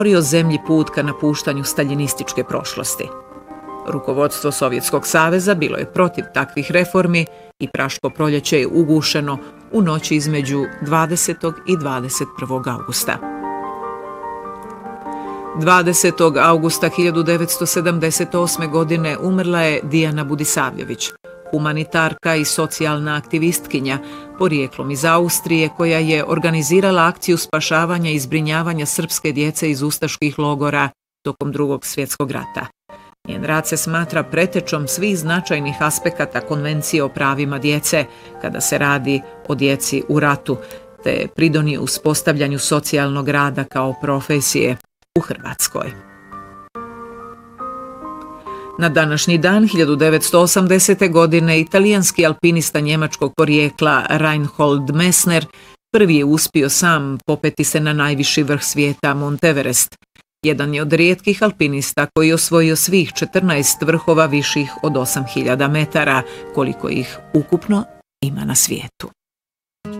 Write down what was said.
otvorio zemlji put ka napuštanju staljinističke prošlosti. Rukovodstvo Sovjetskog saveza bilo je protiv takvih reformi i Praško proljeće je ugušeno u noći između 20. i 21. augusta. 20. augusta 1978. godine umrla je Dijana Budisavljević, humanitarka i socijalna aktivistkinja, porijeklom iz Austrije, koja je organizirala akciju spašavanja i zbrinjavanja srpske djece iz ustaških logora tokom Drugog svjetskog rata. Njen rad se smatra pretečom svih značajnih aspekata Konvencije o pravima djece kada se radi o djeci u ratu, te pridonio uspostavljanju socijalnog rada kao profesije u Hrvatskoj. Na današnji dan 1980. godine italijanski alpinista njemačkog porijekla Reinhold Messner prvi je uspio sam popeti se na najviši vrh svijeta Mont Everest. Jedan je od rijetkih alpinista koji je osvojio svih 14 vrhova viših od 8000 metara, koliko ih ukupno ima na svijetu.